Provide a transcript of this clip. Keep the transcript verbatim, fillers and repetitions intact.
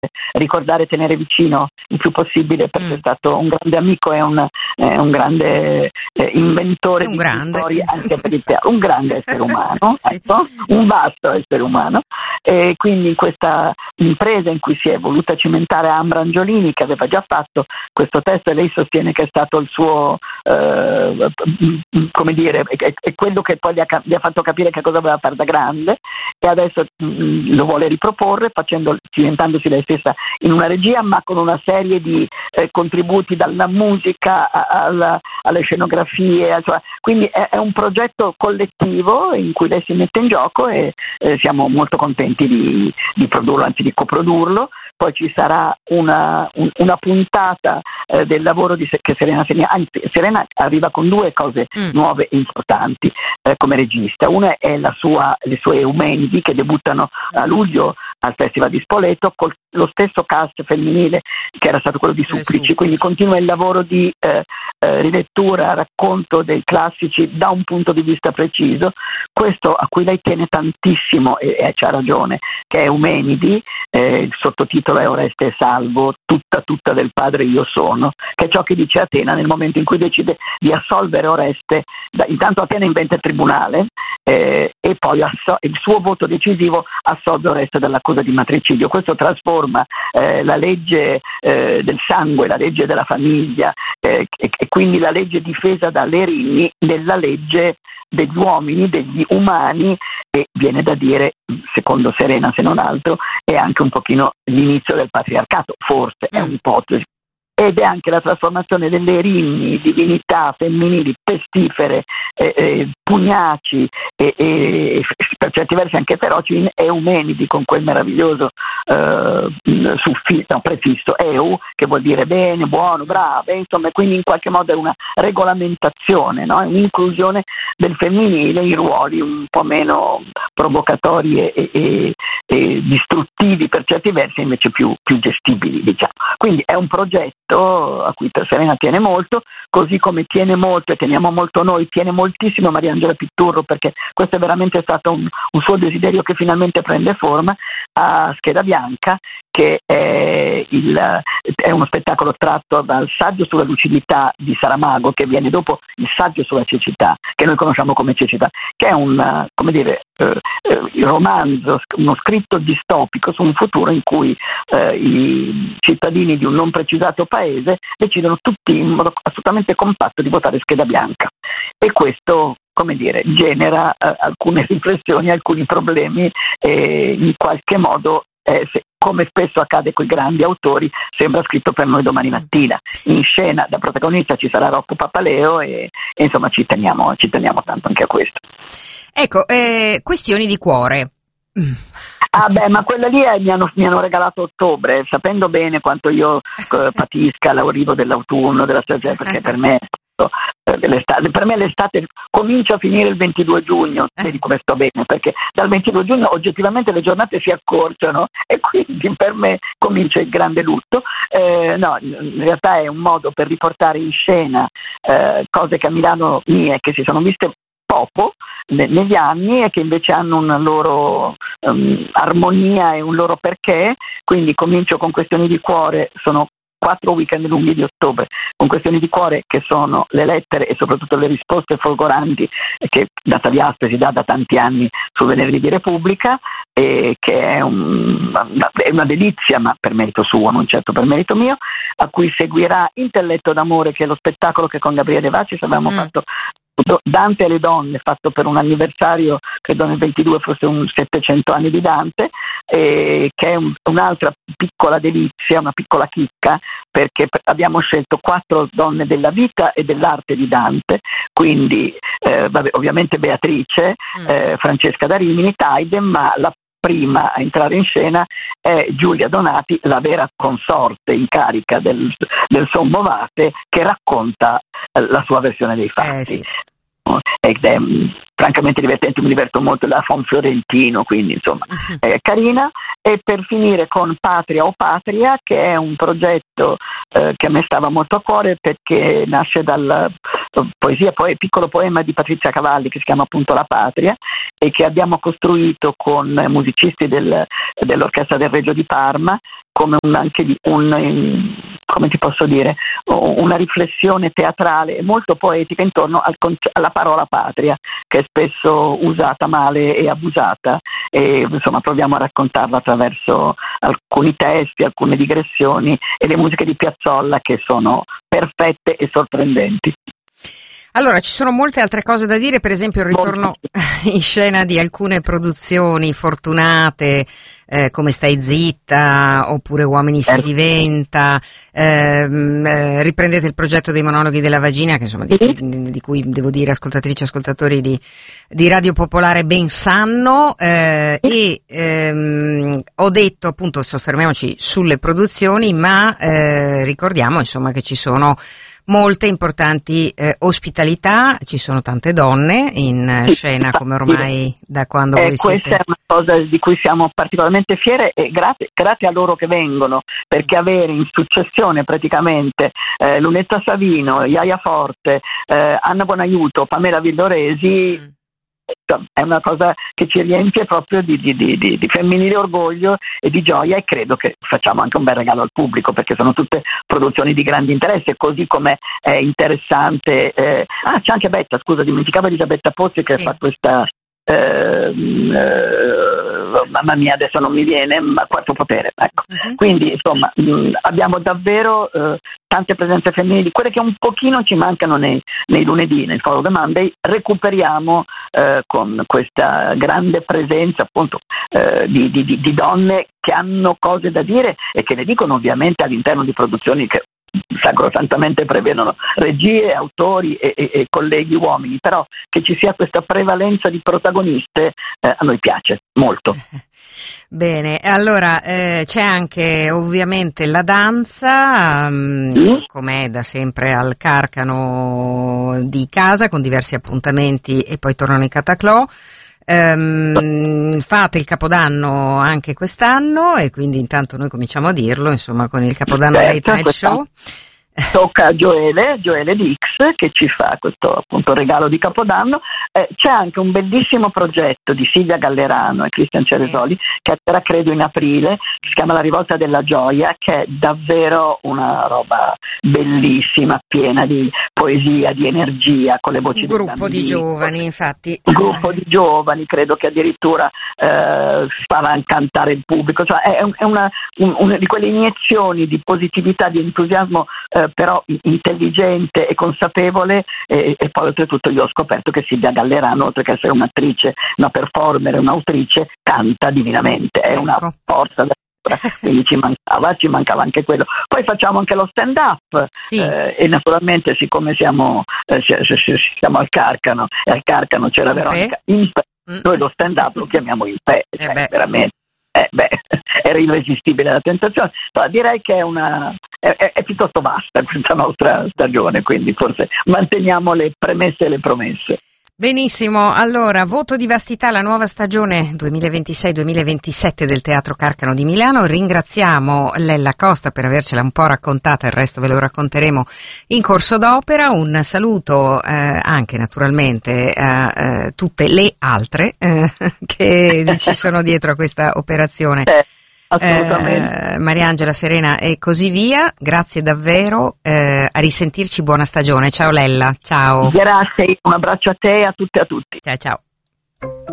ricordare e tenere vicino il più possibile, perché mm. è stato un grande amico e un, eh, un grande eh, inventore un di grande. storie anche per il teatro, un grande essere umano, sì. ecco, un vasto essere umano, e quindi in questa impresa in cui si è voluta cimentare Ambra Angiolini, che aveva già fatto questo testo e lei sostiene che è stato il suo eh, come dire, è, è quello che poi gli ha, gli ha fatto capire che cosa voleva fare da grande, e adesso mh, lo vuole riproporre facendo, cimentandosi lei stessa in una regia, ma con una serie di eh, contributi dalla musica alla, alle scenografie, cioè, quindi è, è un progetto collettivo in cui lei si mette in gioco, e eh, siamo molto contenti di, di produrlo, anzi di coprodurlo. Poi ci sarà una, un, una puntata eh, del lavoro di, che Serena segna, anzi Serena arriva con due cose mm. nuove e importanti eh, come regista. Una è la sua, le sue Eumenidi, che debuttano a luglio al Festival di Spoleto con lo stesso cast femminile che era stato quello di Supplici, quindi continua il lavoro di eh, eh, rilettura, racconto dei classici da un punto di vista preciso, questo a cui lei tiene tantissimo, e, e c'ha ragione, che è Eumenidi, eh, il sottotitolo è Oreste e Salvo, tutta tutta del padre io sono, che è ciò che dice Atena nel momento in cui decide di assolvere Oreste. Da, intanto Atena inventa il tribunale eh, e poi asso- il suo voto decisivo assolve Oreste dall'accusa di matricidio. Questo trasforma eh, la legge eh, del sangue, la legge della famiglia eh, e, e quindi la legge difesa dalle Rimini nella legge degli uomini, degli umani, e viene da dire, secondo Serena se non altro, è anche un pochino l'inizio del patriarcato, forse è un'ipotesi. Ed è anche la trasformazione delle rimini, divinità femminili, pestifere, eh, eh, pugnaci e, e per certi versi anche feroci, in Eumenidi, con quel meraviglioso eh, suffisso, no, prefisso eu, che vuol dire bene, buono, bravo, insomma, quindi in qualche modo è una regolamentazione, no? È un'inclusione del femminile in ruoli un po' meno provocatori e, e, e distruttivi per certi versi, invece più, più gestibili, diciamo. Quindi è un progetto a cui Serena tiene molto, così come tiene molto, e teniamo molto noi, tiene moltissimo Mariangela Pitturro, perché questo è veramente stato un, un suo desiderio che finalmente prende forma, a Scheda Bianca, che è, il, è uno spettacolo tratto dal saggio sulla lucidità di Saramago, che viene dopo il saggio sulla cecità, che noi conosciamo come Cecità, che è un, come dire, eh, eh, romanzo, uno scritto distopico su un futuro in cui eh, i cittadini di un non precisato paese decidono tutti in modo assolutamente compatto di votare Scheda Bianca, e questo, come dire, genera eh, alcune riflessioni, alcuni problemi, e in qualche modo eh, se, come spesso accade con i grandi autori, sembra scritto per noi domani mattina. In scena da protagonista ci sarà Rocco Papaleo e, e insomma ci teniamo, ci teniamo tanto anche a questo. Ecco, eh, questioni di cuore. Ah beh, ma quella lì è, mi, hanno, mi hanno regalato ottobre, sapendo bene quanto io eh, patisca l'arrivo dell'autunno, della stagione, perché per me l'estate, per me l'estate comincia a finire il ventidue giugno, vedi come sto bene, perché dal ventidue giugno oggettivamente le giornate si accorciano e quindi per me comincia il grande lutto. Eh, no, in realtà è un modo per riportare in scena eh, cose che a Milano mie, che si sono viste poco negli anni e che invece hanno una loro um, armonia e un loro perché. Quindi comincio con Questioni di cuore, sono quattro weekend lunghi di ottobre, con Questioni di cuore che sono le lettere e soprattutto le risposte folgoranti che da Tagliaspe si dà da tanti anni su Venerdì di Repubblica, e che è, un, è una delizia, ma per merito suo, non certo per merito mio, a cui seguirà Intelletto d'amore, che è lo spettacolo che con Gabriele Vacis avevamo mm. fatto, Dante e le donne, fatto per un anniversario, credo nel ventidue fosse un settecento anni di Dante, eh, che è un, un'altra piccola delizia, una piccola chicca, perché abbiamo scelto quattro donne della vita e dell'arte di Dante, quindi eh, vabbè, ovviamente Beatrice, mm. eh, Francesca da Rimini, Taiden, ma la prima a entrare in scena è Giulia Donati, la vera consorte in carica del, del Sommovate, che racconta eh, la sua versione dei fatti. Eh sì. Ed è francamente divertente, mi diverto molto, la Fon Fiorentino, quindi insomma è carina. E per finire con Patria o Patria, che è un progetto eh, che a me stava molto a cuore, perché nasce dalla poesia, poi piccolo poema di Patrizia Cavalli che si chiama appunto La Patria, e che abbiamo costruito con musicisti del, dell'Orchestra del Regio di Parma, come un, anche di un, come ti posso dire, una riflessione teatrale e molto poetica intorno al conce- alla parola patria, che è spesso usata male e abusata, e insomma proviamo a raccontarla attraverso alcuni testi, alcune digressioni e le musiche di Piazzolla, che sono perfette e sorprendenti. Allora, ci sono molte altre cose da dire, per esempio il ritorno in scena di alcune produzioni fortunate, eh, come Stai zitta, oppure Uomini si diventa, ehm, eh, riprendete il progetto dei monologhi della vagina, che insomma di cui, di cui devo dire ascoltatrici e ascoltatori di, di Radio Popolare ben sanno, eh, e ehm, ho detto appunto soffermiamoci sulle produzioni, ma eh, ricordiamo insomma che ci sono molte importanti eh, ospitalità, ci sono tante donne in eh, sì, scena sì, come ormai da quando eh, voi siete. Questa è una cosa di cui siamo particolarmente fiere, e grazie, grazie a loro che vengono, perché avere in successione praticamente eh, Lunetta Savino, Iaia Forte, eh, Anna Buonaiuto, Pamela Villoresi, mm. è una cosa che ci riempie proprio di, di, di, di femminile orgoglio e di gioia, e credo che facciamo anche un bel regalo al pubblico, perché sono tutte produzioni di grande interesse, così come è interessante. Eh, ah, c'è anche Betta, scusa, dimenticavo Elisabetta Pozzi, che sì. fa questa eh, eh, mamma mia, adesso non mi viene, ma Quarto Potere, ecco. Uh-huh. Quindi insomma mh, abbiamo davvero eh, tante presenze femminili, quelle che un pochino ci mancano nei, nei lunedì, nel Follow the Monday, recuperiamo eh, con questa grande presenza appunto eh, di, di, di donne che hanno cose da dire e che le dicono ovviamente all'interno di produzioni che sacrosantamente prevedono regie, autori e, e, e colleghi uomini, però che ci sia questa prevalenza di protagoniste eh, a noi piace molto. Bene, allora eh, c'è anche ovviamente la danza, um, mm. come è da sempre al Carcano di casa, con diversi appuntamenti, e poi tornano i Cataclò. Um, fate il Capodanno anche quest'anno, e quindi intanto noi cominciamo a dirlo, insomma, con il Capodanno certo, Late Night Show. Tocca a Gioele, Gioele Dix, che ci fa questo appunto regalo di Capodanno. Eh, c'è anche un bellissimo progetto di Silvia Gallerano e Cristian Ceresoli, sì. che era credo in aprile, che si chiama La Rivolta della Gioia, che è davvero una roba bellissima, piena di poesia, di energia, con le voci un dei gruppo bambini. di giovani, infatti. Un gruppo di giovani, credo che addirittura eh, faranno cantare il pubblico, cioè è, è una, un, una di quelle iniezioni di positività, di entusiasmo, eh, però intelligente e consapevole, e, e poi oltretutto io ho scoperto che Silvia Gallerano, oltre che essere un'attrice, una performer, un'autrice, canta divinamente, è ecco. una forza da quindi ci mancava, ci mancava anche quello. Poi facciamo anche lo stand up, sì. eh, e naturalmente siccome siamo, eh, siamo al Carcano, e al Carcano c'era Impe. Veronica Impe, mm. noi lo stand up lo chiamiamo Impe, eh cioè, veramente eh, beh, era irresistibile la tentazione. No, direi che è una è, è, è piuttosto vasta questa nostra stagione, quindi forse manteniamo le premesse e le promesse. Benissimo, allora, voto di vastità alla nuova stagione duemilaventisei duemilaventisette del Teatro Carcano di Milano. Ringraziamo Lella Costa per avercela un po' raccontata, il resto ve lo racconteremo in corso d'opera. Un saluto eh, anche naturalmente a eh, tutte le altre eh, che ci sono dietro a questa operazione. Assolutamente. Eh, Mariangela, Serena e così via, grazie davvero, eh, a risentirci, buona stagione, ciao Lella, ciao. Grazie, un abbraccio a te e a tutte e a tutti. Ciao ciao.